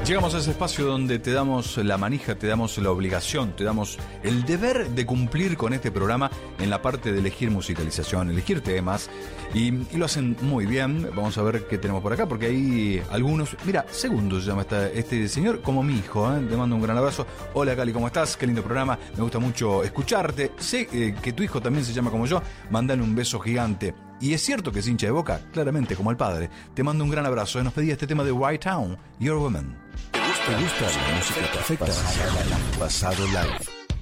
Llegamos a ese espacio donde te damos la manija, te damos la obligación, te damos el deber de cumplir con este programa en la parte de elegir musicalización, elegir temas, y lo hacen muy bien. Vamos a ver qué tenemos por acá, porque hay algunos... Mira, Segundo se llama este señor, como mi hijo, ¿eh? Te mando un gran abrazo. Hola Cali, ¿cómo estás? Qué lindo programa, me gusta mucho escucharte. Sé que tu hijo también se llama como yo, mandale un beso gigante. Y es cierto que es hincha de Boca, claramente, como el padre. Te mando un gran abrazo. Nos pedía este tema de White Town, Your Woman. ¿Te gusta la música perfecta? Pasado Live.